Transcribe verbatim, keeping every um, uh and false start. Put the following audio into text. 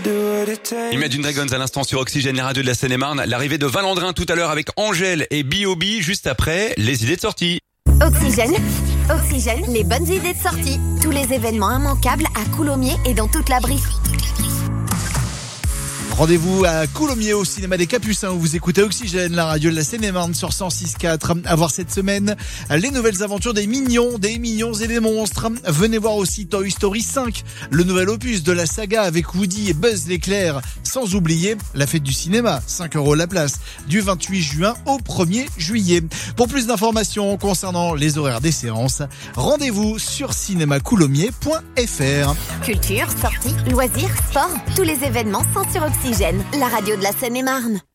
Imagine Dragons à l'instant sur Oxygène, les radios de la Seine-et-Marne. L'arrivée de Valandrin tout à l'heure avec Angèle et B O B juste après les idées de sortie. Oxygène, Oxygène, les bonnes idées de sortie. Tous les événements immanquables à Coulommiers et dans toute la Brie. Rendez-vous à Coulommiers au cinéma des Capucins où vous écoutez Oxygène, la radio de la Seine-et-Marne sur cent six quatre. À voir cette semaine les nouvelles aventures des mignons, des mignons et des monstres. Venez voir aussi Toy Story cinq, le nouvel opus de la saga avec Woody et Buzz l'éclair. Sans oublier la fête du cinéma, cinq euros la place, du vingt-huit juin au premier juillet. Pour plus d'informations concernant les horaires des séances, rendez-vous sur cinéma coulommiers point f r. Culture, sorties, loisirs, sport, tous les événements sont sur Oxygène, la radio de la Seine-et-Marne.